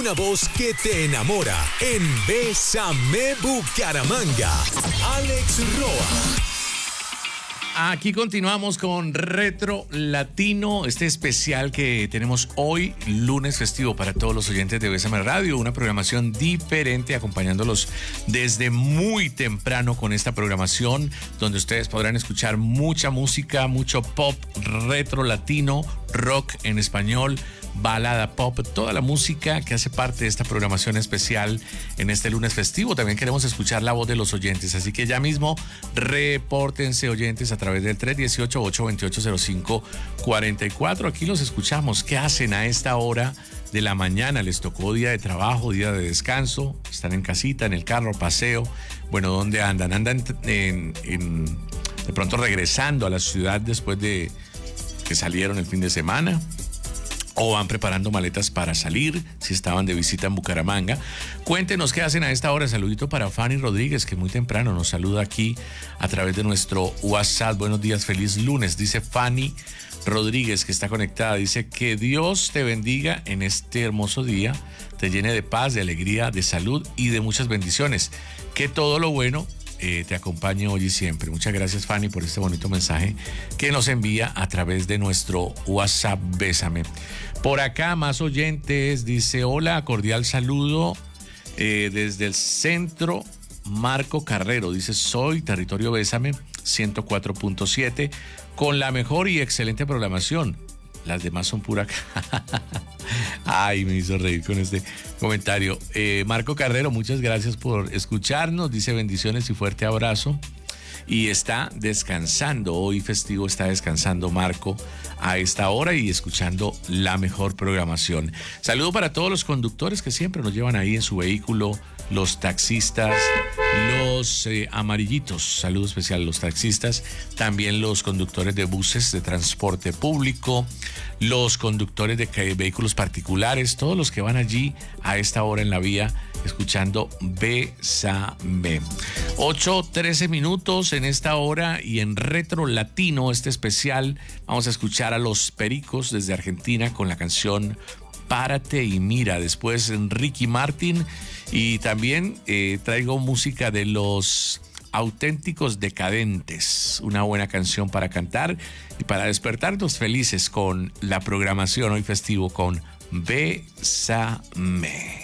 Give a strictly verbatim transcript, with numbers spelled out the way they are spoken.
una voz que te enamora en Bésame Bucaramanga. Alex Roa. Aquí continuamos con Retro Latino, este especial que tenemos hoy, lunes festivo para todos los oyentes de Bésame Radio, una programación diferente acompañándolos desde muy temprano con esta programación donde ustedes podrán escuchar mucha música, mucho pop, retro latino, rock en español, balada pop, toda la música que hace parte de esta programación especial en este lunes festivo. También queremos escuchar la voz de los oyentes, así que ya mismo repórtense, oyentes, a través del tres uno ocho, ocho dos ocho, cero cinco cuatro cuatro. Aquí los escuchamos. ¿Qué hacen a esta hora de la mañana? ¿Les tocó día de trabajo, día de descanso? ¿Están en casita, en el carro, paseo? Bueno, ¿dónde andan? ¿Andan en, en, de pronto regresando a la ciudad después de que salieron el fin de semana? ¿O van preparando maletas para salir, si estaban de visita en Bucaramanga? Cuéntenos qué hacen a esta hora. Saludito para Fanny Rodríguez, que muy temprano nos saluda aquí a través de nuestro WhatsApp. Buenos días, feliz lunes, dice Fanny Rodríguez, que está conectada. Dice que Dios te bendiga en este hermoso día, te llene de paz, de alegría, de salud y de muchas bendiciones. Que todo lo bueno Eh, te acompañe hoy y siempre. Muchas gracias, Fanny, por este bonito mensaje que nos envía a través de nuestro WhatsApp Bésame. Por acá, más oyentes. Dice: hola, cordial saludo eh, desde el centro. Marco Carrero dice: soy Territorio Bésame ciento cuatro punto siete con la mejor y excelente programación. Las demás son pura. Ay, me hizo reír con este comentario. Eh, Marco Carrero, muchas gracias por escucharnos. Dice: bendiciones y fuerte abrazo. Y está descansando. Hoy festivo está descansando Marco a esta hora y escuchando la mejor programación. Saludo para todos los conductores que siempre nos llevan ahí en su vehículo, los taxistas, los eh, amarillitos. Saludo especial a los taxistas, también los conductores de buses de transporte público, los conductores de vehículos particulares, todos los que van allí a esta hora en la vía escuchando Bésame. ocho trece minutos en esta hora, y en Retro Latino, este especial, vamos a escuchar a Los Pericos desde Argentina con la canción Párate y Mira. Después Ricky Martin, y también eh, traigo música de Los Auténticos Decadentes, una buena canción para cantar y para despertarnos felices con la programación hoy festivo con Bésame.